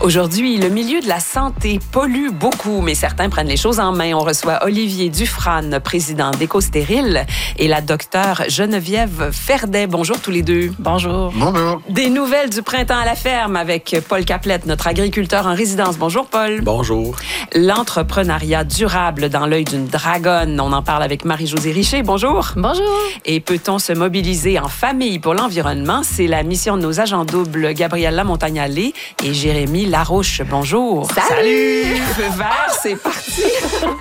Aujourd'hui, le milieu de la santé pollue beaucoup, mais certains prennent les choses en main. On reçoit Olivier Dufrane, président d'Éco-Stérile, et la docteure Geneviève Ferdet. Bonjour tous les deux. Bonjour. Bonjour. Des nouvelles du printemps à la ferme avec Paul Caplette, notre agriculteur en résidence. Bonjour Paul. Bonjour. L'entrepreneuriat durable dans l'œil d'une dragonne. On en parle avec Marie-Josée Richer. Bonjour. Bonjour. Et peut-on se mobiliser en famille pour l'environnement? C'est la mission de nos agents doubles Gabrielle Lamontagne-Allé et Jérémy Larouche. Bonjour. Salut! Feu vert, c'est parti!